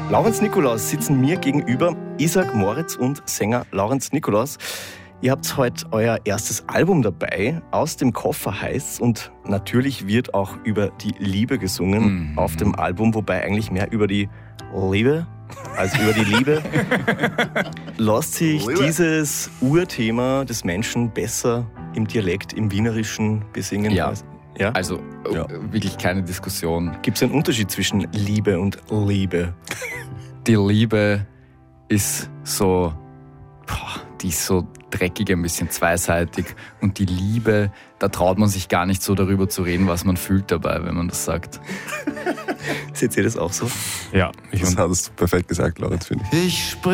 Laurenz Nikolaus sitzen mir gegenüber, Isaac Moritz und Sänger Laurenz Nikolaus. Ihr habt heute euer erstes Album dabei, Aus dem Koffer heißt's, und natürlich wird auch über die Liebe gesungen auf dem Album, wobei eigentlich mehr über die Liebe als über die Liebe. Lässt sich dieses Urthema des Menschen besser im Dialekt, im Wienerischen besingen? Ja. Ja? Also wirklich keine Diskussion. Gibt es einen Unterschied zwischen Liebe und Liebe? Die Liebe ist so, die ist so dreckig, ein bisschen zweiseitig. Und die Liebe, da traut man sich gar nicht so darüber zu reden, was man fühlt dabei, wenn man das sagt. Seht ihr das auch so? Ja, Das hast du perfekt gesagt, Laurenz, finde ich. Ich